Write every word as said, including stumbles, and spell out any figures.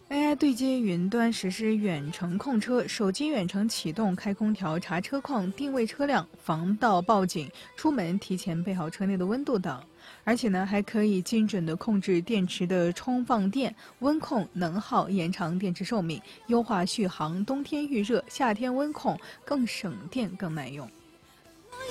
A I 对接云端实施远程控车，手机远程启动、开空调、查车况、定位车辆、防盗报警、出门提前备好车内的温度等。而且呢，还可以精准的控制电池的充放电、温控能耗，延长电池寿命，优化续航，冬天预热，夏天温控，更省电更耐用。